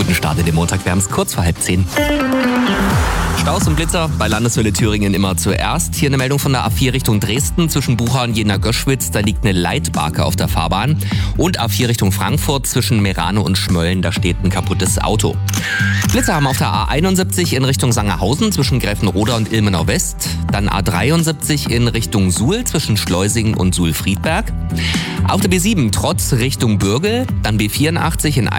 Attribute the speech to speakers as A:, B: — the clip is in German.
A: Guten Start in den Montag, wir haben es kurz vor 9:30. Staus und Blitzer bei Landeshölle Thüringen immer zuerst. Hier eine Meldung von der A4 Richtung Dresden zwischen Bucha und Jena-Göschwitz. Da liegt eine Leitbarke auf der Fahrbahn. Und A4 Richtung Frankfurt zwischen Merane und Schmölln. Da steht ein kaputtes Auto. Blitzer haben auf der A71 in Richtung Sangerhausen zwischen Gräfenroda und Ilmenau West. Dann A73 in Richtung Suhl zwischen Schleusingen und Suhl-Friedberg. Auf der B7 Trotz Richtung Bürgel. Dann B84 in